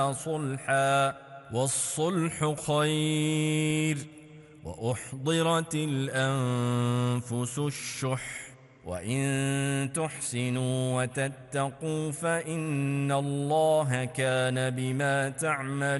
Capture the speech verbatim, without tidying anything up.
صلحا والصلح خير. وأحضرت الأنفس الشح وإن تحسنوا وتتقوا فإن الله كان بما تعملون